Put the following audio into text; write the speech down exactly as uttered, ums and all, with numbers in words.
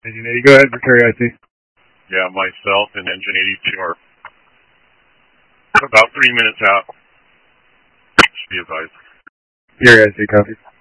Engine eighty, go ahead for Terry I C. Yeah, myself and Engine eighty-two are about three minutes out. Should be advised. Terry I C, copy.